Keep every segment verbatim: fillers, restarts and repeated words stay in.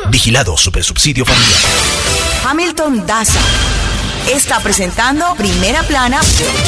Vigilado Supersubsidio Familiar. Hamilton Daza está presentando Primera Plana.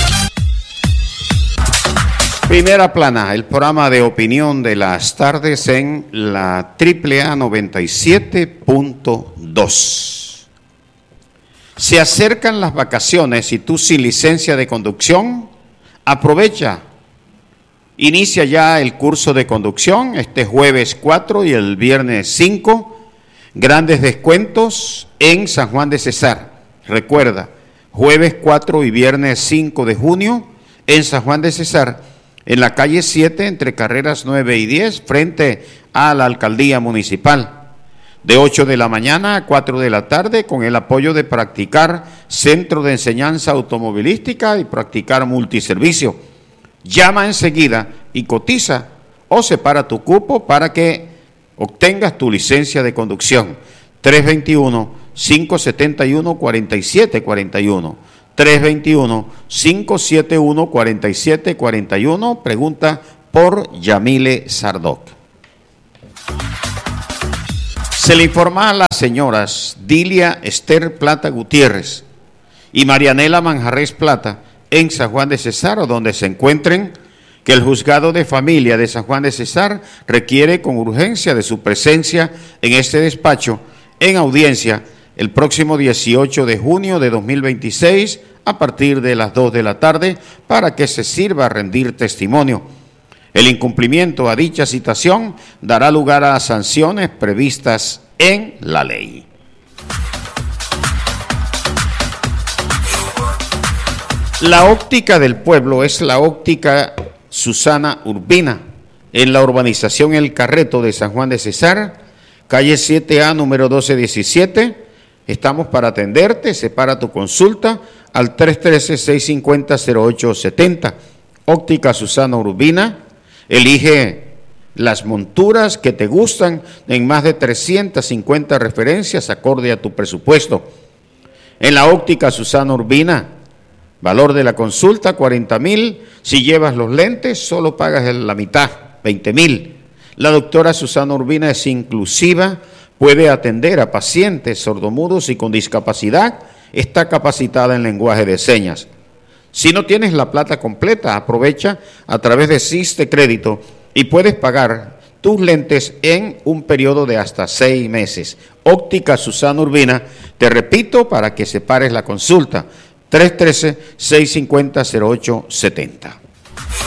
Primera Plana, el programa de opinión de las tardes en la Triple A noventa y siete punto dos. Se acercan las vacaciones y tú sin licencia de conducción, aprovecha. Inicia ya el curso de conducción este jueves cuatro y el viernes cinco. Grandes descuentos en San Juan de Cesar. Recuerda, jueves cuatro y viernes cinco de junio en San Juan de Cesar, en la calle siete, entre carreras nueve y diez, frente a la alcaldía municipal. De ocho de la mañana a cuatro de la tarde, con el apoyo de Practicar Centro de Enseñanza Automovilística y Practicar Multiservicio. Llama enseguida y cotiza o separa tu cupo para que obtengas tu licencia de conducción. tres dos uno, cinco siete uno, cuatro siete cuatro uno. tres dos uno, cinco siete uno, cuatro siete cuatro uno. Pregunta por Yamile Sardoc. Se le informa a las señoras Dilia Esther Plata Gutiérrez y Marianela Manjarres Plata en San Juan de Cesar, donde se encuentren, que el Juzgado de Familia de San Juan de Cesar requiere con urgencia de su presencia en este despacho en audiencia el próximo dieciocho de junio de dos mil veintiséis a partir de las dos de la tarde para que se sirva a rendir testimonio. El incumplimiento a dicha citación dará lugar a sanciones previstas en la ley. La óptica del pueblo es la óptica Susana Urbina, en la urbanización El Carreto de San Juan de Cesar, calle siete A, número doce diecisiete. Estamos para atenderte. Separa tu consulta al tres uno tres, seis cinco cero, cero ocho siete cero. Óptica Susana Urbina. Elige las monturas que te gustan en más de trescientas cincuenta referencias acorde a tu presupuesto. En la óptica Susana Urbina, valor de la consulta cuarenta mil. Si llevas los lentes, solo pagas la mitad, veinte mil. La doctora Susana Urbina es inclusiva, puede atender a pacientes sordomudos y con discapacidad, está capacitada en lenguaje de señas. Si no tienes la plata completa, aprovecha a través de Siste Crédito y puedes pagar tus lentes en un periodo de hasta seis meses. Óptica Susana Urbina, te repito para que separes la consulta, tres uno tres, seis cinco cero, cero ocho siete cero.